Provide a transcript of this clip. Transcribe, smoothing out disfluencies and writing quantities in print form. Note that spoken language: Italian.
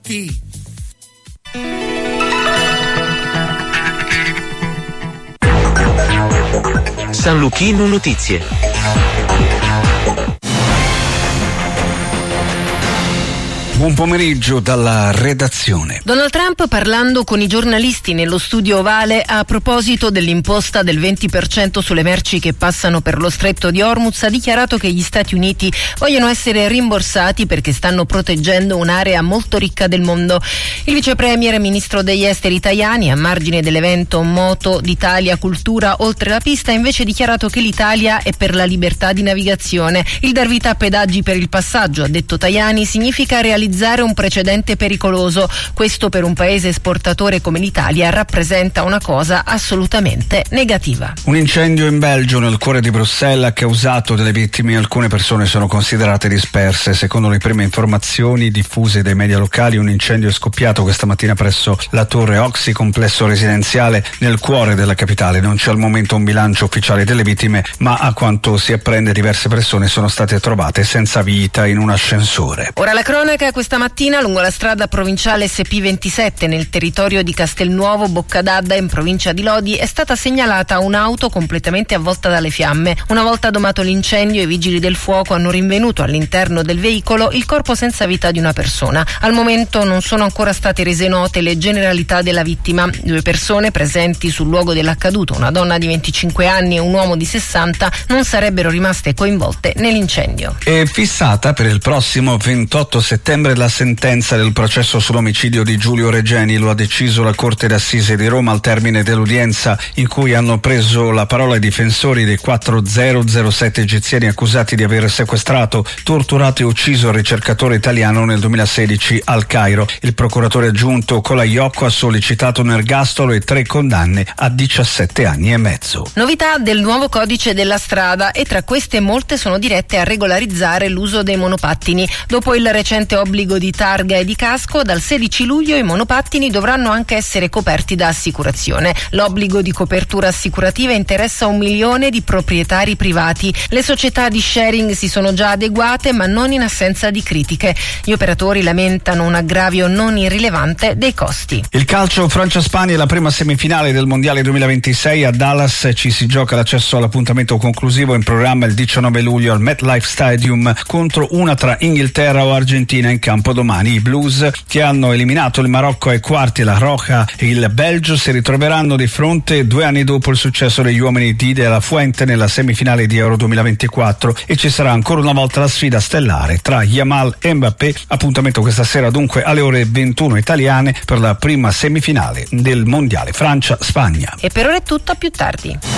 tutti. San Luchino Notizie. Buon pomeriggio dalla redazione. Donald Trump, parlando con i giornalisti nello studio ovale a proposito dell'imposta del 20% sulle merci che passano per lo stretto di Hormuz, ha dichiarato che gli Stati Uniti vogliono essere rimborsati perché stanno proteggendo un'area molto ricca del mondo. Il vice premier e ministro degli esteri Tajani, a margine dell'evento Moto d'Italia Cultura oltre la pista, ha invece dichiarato che l'Italia è per la libertà di navigazione. Il dar vita a pedaggi per il passaggio, ha detto Tajani, significa realizzare un precedente pericoloso. Questo per un paese esportatore come l'Italia rappresenta una cosa assolutamente negativa. Un incendio in Belgio, nel cuore di Bruxelles, ha causato delle vittime. Alcune persone sono considerate disperse. Secondo le prime informazioni diffuse dai media locali, un incendio è scoppiato questa mattina presso la Torre Oxy, complesso residenziale nel cuore della capitale. Non c'è al momento un bilancio ufficiale delle vittime, ma a quanto si apprende diverse persone sono state trovate senza vita in un ascensore. Ora la cronaca. Questa mattina lungo la strada provinciale SP27 nel territorio di Castelnuovo Boccadadda in provincia di Lodi è stata segnalata un'auto completamente avvolta dalle fiamme. Una volta domato l'incendio, i vigili del fuoco hanno rinvenuto all'interno del veicolo il corpo senza vita di una persona. Al momento non sono ancora state rese note le generalità della vittima. 2 persone presenti sul luogo dell'accaduto, una donna di 25 anni e un uomo di 60, non sarebbero rimaste coinvolte nell'incendio. È fissata per il prossimo 28 settembre la sentenza del processo sull'omicidio di Giulio Regeni. Lo ha deciso la Corte d'Assise di Roma al termine dell'udienza in cui hanno preso la parola i difensori dei 4007 egiziani accusati di aver sequestrato, torturato e ucciso il ricercatore italiano nel 2016 al Cairo. Il procuratore aggiunto Colaiocco ha sollecitato un ergastolo e 3 condanne a 17 anni e mezzo. Novità del nuovo codice della strada, e tra queste molte sono dirette a regolarizzare l'uso dei monopattini. Dopo il recente obbligo di targa e di casco, dal 16 luglio i monopattini dovranno anche essere coperti da assicurazione. L'obbligo di copertura assicurativa interessa 1 milione di proprietari privati. Le società di sharing si sono già adeguate, ma non in assenza di critiche. Gli operatori lamentano un aggravio non irrilevante dei costi. Il calcio Francia-Spagna è la prima semifinale del Mondiale 2026 a Dallas. Ci si gioca l'accesso all'appuntamento conclusivo in programma il 19 luglio al MetLife Stadium contro una tra Inghilterra o Argentina in campo domani. I Blues, che hanno eliminato il Marocco ai quarti, la Roja e il Belgio, si ritroveranno di fronte 2 anni dopo il successo degli uomini di De La Fuente nella semifinale di Euro 2024, e ci sarà ancora una volta la sfida stellare tra Yamal e Mbappé. Appuntamento questa sera dunque alle ore 21 italiane per la prima semifinale del Mondiale Francia-Spagna. E per ora è tutto, a più tardi.